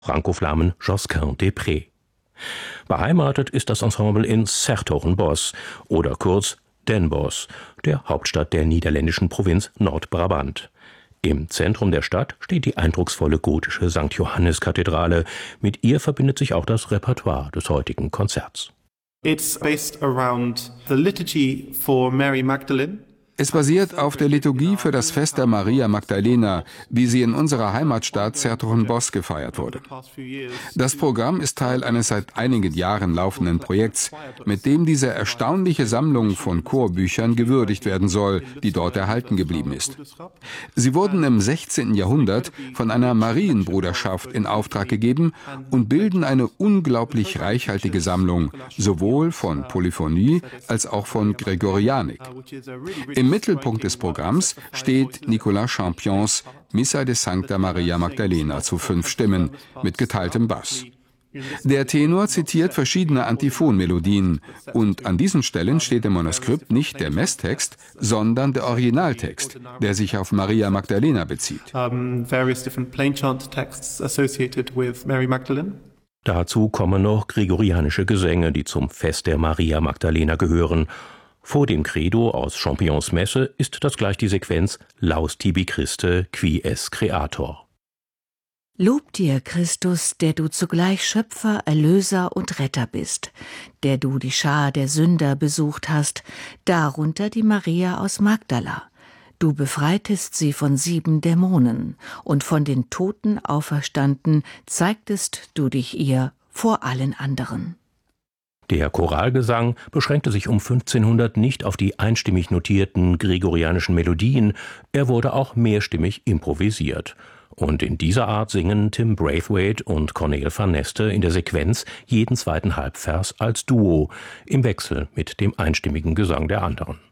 Franco-Flamen Josquin-des-Prés. Beheimatet ist das Ensemble in 's-Hertogenbosch oder kurz Den Bosch, der Hauptstadt der niederländischen Provinz Nordbrabant. Im Zentrum der Stadt steht die eindrucksvolle gotische St. Johannes-Kathedrale. Mit ihr verbindet sich auch das Repertoire des heutigen Konzerts. It's based around the liturgy for Mary Magdalene. Es basiert auf der Liturgie für das Fest der Maria Magdalena, wie sie in unserer Heimatstadt 's-Hertogenbosch gefeiert wurde. Das Programm ist Teil eines seit einigen Jahren laufenden Projekts, mit dem diese erstaunliche Sammlung von Chorbüchern gewürdigt werden soll, die dort erhalten geblieben ist. Sie wurden im 16. Jahrhundert von einer Marienbruderschaft in Auftrag gegeben und bilden eine unglaublich reichhaltige Sammlung, sowohl von Polyphonie als auch von Gregorianik. Im Mittelpunkt des Programms steht Nicolas Champions Missa de Sancta Maria Magdalena zu 5 Stimmen mit geteiltem Bass. Der Tenor zitiert verschiedene Antiphonmelodien und an diesen Stellen steht im Manuskript nicht der Messtext, sondern der Originaltext, der sich auf Maria Magdalena bezieht. Dazu kommen noch gregorianische Gesänge, die zum Fest der Maria Magdalena gehören. Vor dem Credo aus Champions Messe ist das gleich die Sequenz Laus tibi Christe qui es Creator. Lob dir, Christus, der du zugleich Schöpfer, Erlöser und Retter bist, der du die Schar der Sünder besucht hast, darunter die Maria aus Magdala. Du befreitest sie von 7 Dämonen, und von den Toten auferstanden zeigtest du dich ihr vor allen anderen. Der Choralgesang beschränkte sich um 1500 nicht auf die einstimmig notierten gregorianischen Melodien, er wurde auch mehrstimmig improvisiert. Und in dieser Art singen Tim Braithwaite und Cornel van Neste in der Sequenz jeden zweiten Halbvers als Duo, im Wechsel mit dem einstimmigen Gesang der anderen.